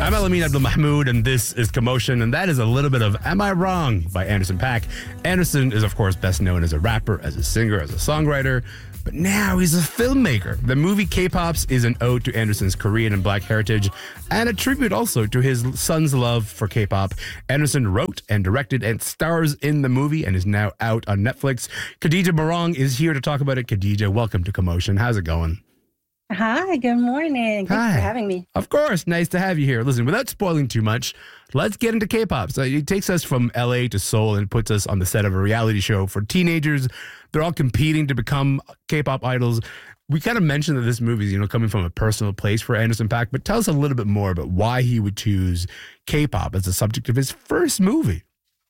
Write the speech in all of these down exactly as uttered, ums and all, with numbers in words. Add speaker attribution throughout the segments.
Speaker 1: I'm Alamin Abdul Mahmoud, and this is Commotion, and that is a little bit of Am I Wrong by Anderson .Paak. Anderson is, of course, best known as a rapper, as a singer, as a songwriter, but now he's a filmmaker. The movie K-Pops is an ode to Anderson's Korean and Black heritage, and a tribute also to his son's love for K-pop. Anderson wrote and directed and stars in the movie and is now out on Netflix. Khadija Barong is here to talk about it. Khadija, welcome to Commotion. How's it going?
Speaker 2: Hi, good morning. Thanks
Speaker 1: Hi.
Speaker 2: for having me.
Speaker 1: Of course. Nice to have you here. Listen, without spoiling too much, let's get into K-pop. So it takes us from L A to Seoul and puts us on the set of a reality show for teenagers. They're all competing to become K-pop idols. We kind of mentioned that this movie is, you know, coming from a personal place for Anderson .Paak, but tell us a little bit more about why he would choose K-pop as the subject of his first movie.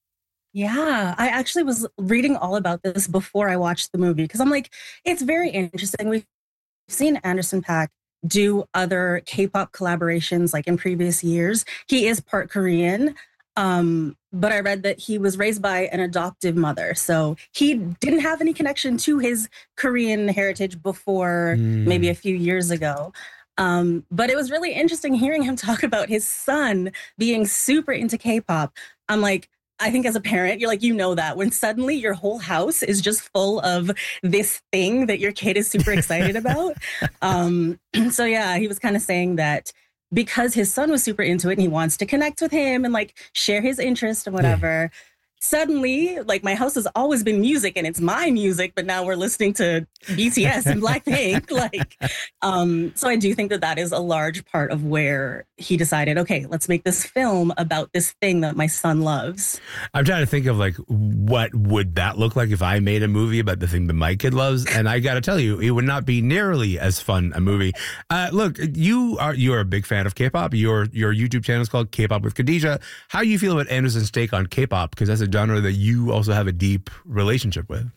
Speaker 2: Yeah, I actually was reading all about this before I watched the movie because I'm like, it's very interesting. We've seen Anderson .Paak do other K-pop collaborations like in previous years. He is part Korean, um, but I read that he was raised by an adoptive mother. So he didn't have any connection to his Korean heritage before mm. maybe a few years ago. Um, but it was really interesting hearing him talk about his son being super into K-pop. I'm like, I think as a parent, you're like, you know that when suddenly your whole house is just full of this thing that your kid is super excited about. Um, so yeah, he was kind of saying that because his son was super into it and he wants to connect with him and like share his interest and whatever. Yeah. Suddenly, like my house has always been music and it's my music, but now we're listening to B T S and Blackpink. like, um, so I do think that that is a large part of where he decided, okay, let's make this film about this thing that my son loves.
Speaker 1: I'm trying to think of like, what would that look like if I made a movie about the thing that my kid loves? And I got to tell you, it would not be nearly as fun a movie. Uh, look, you are you are a big fan of K-pop. Your your YouTube channel is called K-Pop with Khadija. How do you feel about Anderson's take on K-pop? Because that's a genre that you also have a deep relationship with.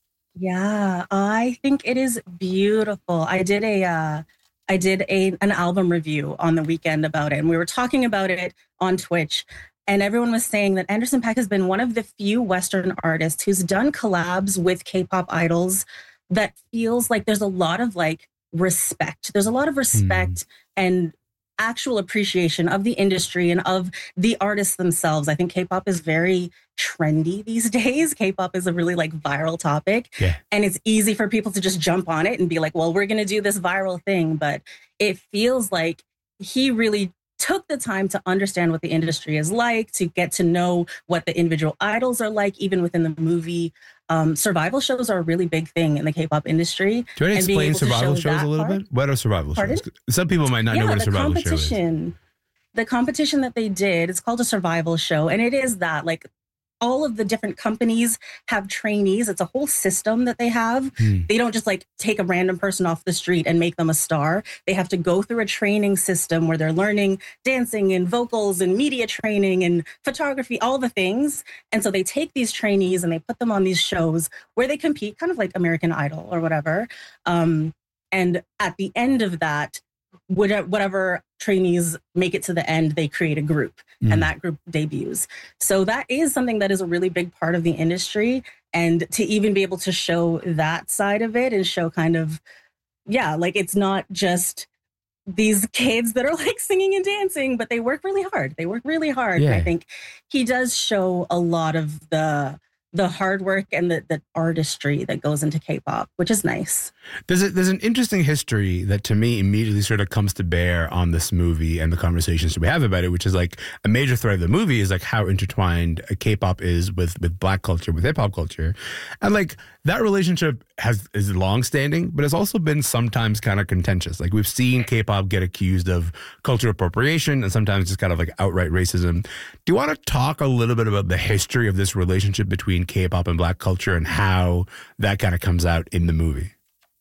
Speaker 2: Yeah, I think it is beautiful. I did a uh, I did a an album review on the weekend about it, and we were talking about it on Twitch. And everyone was saying that Anderson .Paak has been one of the few Western artists who's done collabs with K-pop idols that feels like there's a lot of like respect. There's a lot of respect mm. and actual appreciation of the industry and of the artists themselves. I think K-pop is very trendy these days. K-pop is a really like viral topic.
Speaker 1: Yeah.
Speaker 2: And it's easy for people to just jump on it and be like, well, we're going to do this viral thing. But it feels like he really took the time to understand what the industry is like, to get to know what the individual idols are like, even within the movie. Um, survival shows are a really big thing in the K-pop industry.
Speaker 1: Do you want to explain survival show shows a little part? bit? What are survival
Speaker 2: Pardon?
Speaker 1: shows? Some people might not
Speaker 2: yeah,
Speaker 1: know what a
Speaker 2: the
Speaker 1: survival show is.
Speaker 2: competition, the competition that they did, it's called a survival show. And it is that, like, all of the different companies have trainees. It's a whole system that they have. Hmm. They don't just like take a random person off the street and make them a star. They have to go through a training system where they're learning dancing and vocals and media training and photography, all the things. And so they take these trainees and they put them on these shows where they compete, kind of like American Idol or whatever. Um, and at the end of that, whatever trainees make it to the end, they create a group mm. and that group debuts. So that is something that is a really big part of the industry. And to even be able to show that side of it and show kind of, yeah, like it's not just these kids that are like singing and dancing, but they work really hard. They work really hard.
Speaker 1: Yeah.
Speaker 2: And I think he does show a lot of the the hard work and the, the artistry that goes into K-pop, which is nice.
Speaker 1: There's a, there's an interesting history that to me immediately sort of comes to bear on this movie and the conversations we have about it, which is like a major thread of the movie is like how intertwined K-pop is with, with Black culture, with hip hop culture. And like that relationship has is long-standing, but it's also been sometimes kind of contentious. Like we've seen K-pop get accused of cultural appropriation and sometimes just kind of like outright racism. Do you want to talk a little bit about the history of this relationship between K-pop and Black culture and how that kind of comes out in the movie?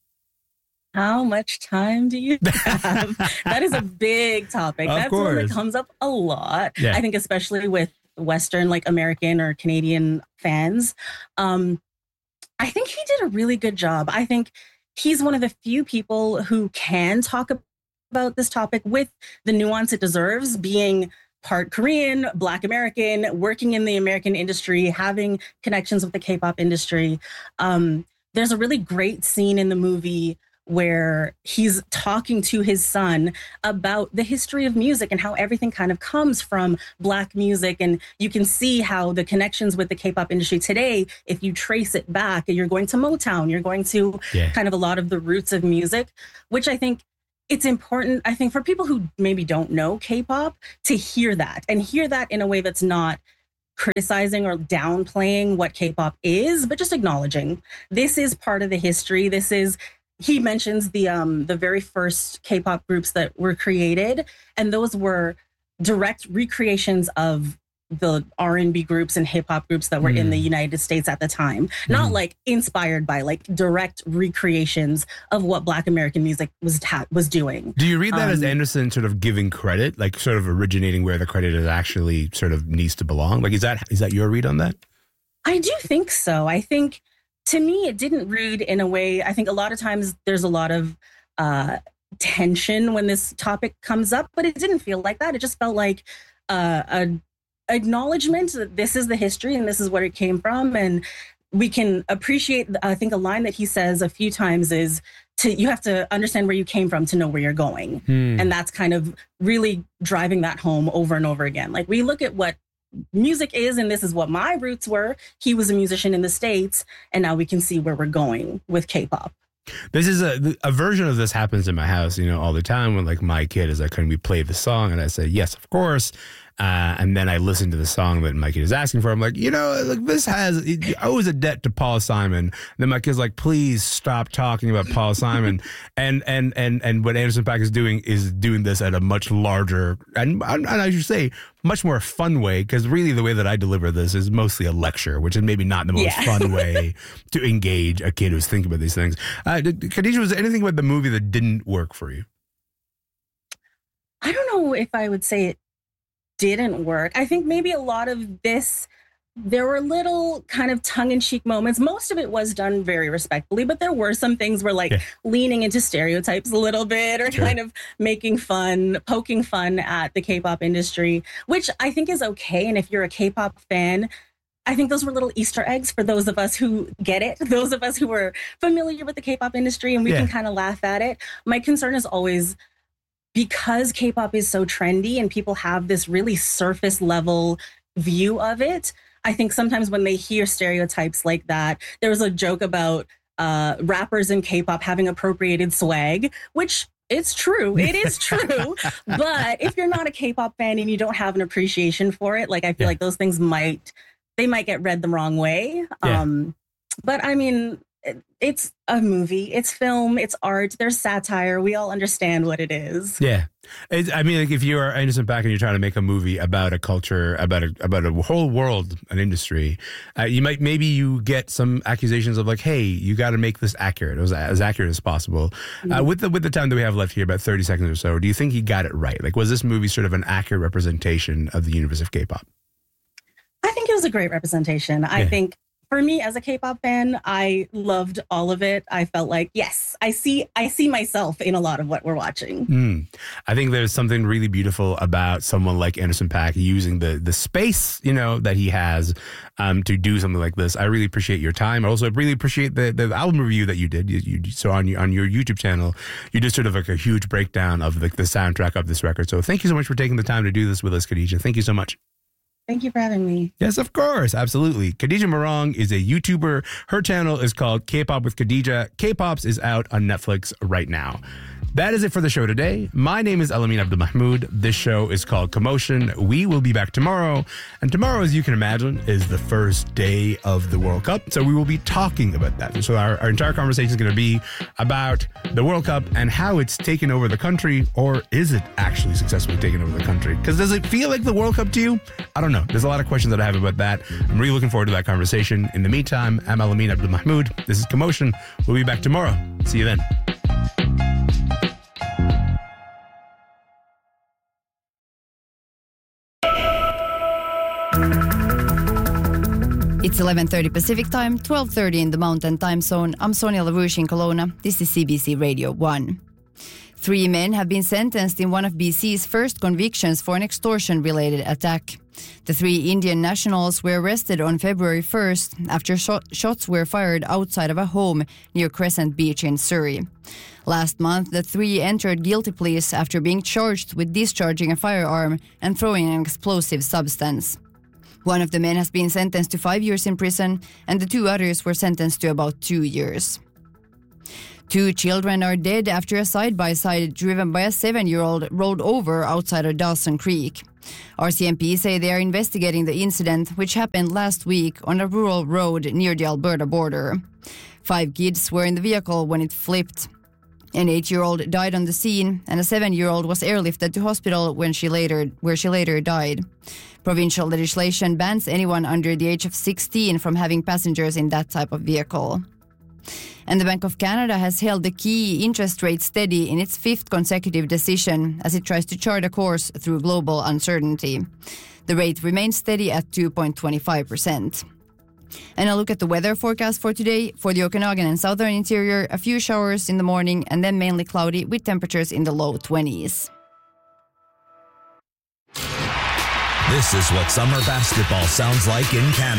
Speaker 2: How much time do you have? That is a big topic.
Speaker 1: Of
Speaker 2: That's
Speaker 1: course.
Speaker 2: one that comes up a lot.
Speaker 1: Yeah.
Speaker 2: I think especially with Western, like American or Canadian fans. Um, I think he did a really good job. I think he's one of the few people who can talk about this topic with the nuance it deserves, being part Korean, Black American, working in the American industry, having connections with the K-pop industry. Um, there's a really great scene in the movie where he's talking to his son about the history of music and how everything kind of comes from Black music. And you can see how the connections with the K-pop industry today, if you trace it back, you're going to Motown, you're going to yeah. kind of a lot of the roots of music, which I think it's important, I think, for people who maybe don't know K-pop to hear that and hear that in a way that's not criticizing or downplaying what K-pop is, but just acknowledging this is part of the history. This is, he mentions the um the very first K-pop groups that were created, and those were direct recreations of the R and B groups and hip hop groups that were mm. in the United States at the time. Mm. Not like inspired by, like direct recreations of what Black American music was ta- was doing.
Speaker 1: Do you read that um, as Anderson sort of giving credit, like sort of originating where the credit is actually sort of needs to belong? Like, is that is that your read on that?
Speaker 2: I do think so. I think, to me, it didn't read in a way, I think a lot of times there's a lot of uh, tension when this topic comes up, but it didn't feel like that. It just felt like uh, a acknowledgement that this is the history and this is where it came from. And we can appreciate, I think a line that he says a few times is, to you have to understand where you came from to know where you're going. Hmm. And that's kind of really driving that home over and over again. Like, we look at what music is, and this is what my roots were. He was a musician in the States, and now we can see where we're going with K-pop.
Speaker 1: This is a a version of this happens in my house, you know, all the time when like my kid is like, can we play the song? And I say, yes, of course. Uh, and then I listen to the song that my kid is asking for. I'm like, you know, like this has, it owes a debt to Paul Simon. And then my kid's like, please stop talking about Paul Simon. and, and, and, and what Anderson .Paak is doing is doing this at a much larger, and, and I should say, much more fun way, because really the way that I deliver this is mostly a lecture, which is maybe not the most yeah. fun way to engage a kid who's thinking about these things. Uh, Khadija, was there anything about the movie that didn't work for you?
Speaker 2: I don't know if I would say it didn't work. I think maybe a lot of this, there were little kind of tongue-in-cheek moments. Most of it was done very respectfully, but there were some things where like yeah. leaning into stereotypes a little bit, or sure. kind of making fun, poking fun at the K-pop industry, which I think is okay. And if you're a K-pop fan, I think those were little Easter eggs for those of us who get it, those of us who are familiar with the K-pop industry, and we yeah. can kind of laugh at it. My concern is always, because K-pop is so trendy and people have this really surface level view of it, I think sometimes when they hear stereotypes like that, there was a joke about uh, rappers in K-pop having appropriated swag, which it's true. It is true. But if you're not a K-pop fan and you don't have an appreciation for it, like I feel yeah. like those things might, they might get read the wrong way. Yeah. Um, but I mean, it's a movie, it's film, it's art, there's satire. We all understand what it is.
Speaker 1: Yeah. It's, I mean, like if you are Anderson .Paak and you're trying to make a movie about a culture, about a about a whole world, an industry, uh, you might, maybe you get some accusations of like, hey, you got to make this accurate, as, as accurate as possible. Mm-hmm. Uh, with the with the time that we have left here, about thirty seconds or so, do you think he got it right? Like, was this movie sort of an accurate representation of the universe of K-pop?
Speaker 2: I think it was a great representation. I yeah. think for me as a K-pop fan, I loved all of it. I felt like, yes, I see I see myself in a lot of what we're watching. Mm.
Speaker 1: I think there's something really beautiful about someone like Anderson .Paak using the the space, you know, that he has um, to do something like this. I really appreciate your time. I also really appreciate the, the album review that you did. You, you, so on your, on your YouTube channel, you did sort of like a huge breakdown of the, the soundtrack of this record. So thank you so much for taking the time to do this with us, Khadija. Thank you so much.
Speaker 2: Thank you for having me.
Speaker 1: Yes, of course. Absolutely. Khadija Morong is a YouTuber. Her channel is called K-Pop with Khadija. K-Pops is out on Netflix right now. That is it for the show today. My name is Elamin Abdelmahmoud. This show is called Commotion. We will be back tomorrow. And tomorrow, as you can imagine, is the first day of the World Cup. So we will be talking about that. So our, our entire conversation is going to be about the World Cup and how it's taken over the country, or is it actually successfully taken over the country? Because does it feel like the World Cup to you? I don't know. There's a lot of questions that I have about that. I'm really looking forward to that conversation. In the meantime, I'm Elamin Abdelmahmoud. This is Commotion. We'll be back tomorrow. See you then.
Speaker 3: It's eleven thirty Pacific Time, twelve thirty in the Mountain Time Zone. I'm Sonia LaRouche in Kelowna. This is C B C Radio one. Three men have been sentenced in one of B C's first convictions for an extortion-related attack. The three Indian nationals were arrested on February first after shot- shots were fired outside of a home near Crescent Beach in Surrey. Last month, the three entered guilty pleas after being charged with discharging a firearm and throwing an explosive substance. One of the men has been sentenced to five years in prison, and the two others were sentenced to about two years. Two children are dead after a side-by-side driven by a seven-year-old rolled over outside of Dawson Creek. R C M P say they are investigating the incident, which happened last week on a rural road near the Alberta border. Five kids were in the vehicle when it flipped. An eight-year-old died on the scene, and a seven-year-old was airlifted to hospital when she later, where she later died. Provincial legislation bans anyone under the age of sixteen from having passengers in that type of vehicle. And the Bank of Canada has held the key interest rate steady in its fifth consecutive decision as it tries to chart a course through global uncertainty. The rate remains steady at two point two five percent. And a look at the weather forecast for today. For the Okanagan and southern interior, a few showers in the morning and then mainly cloudy with temperatures in the low twenties.
Speaker 4: This is what summer basketball sounds like in Canada.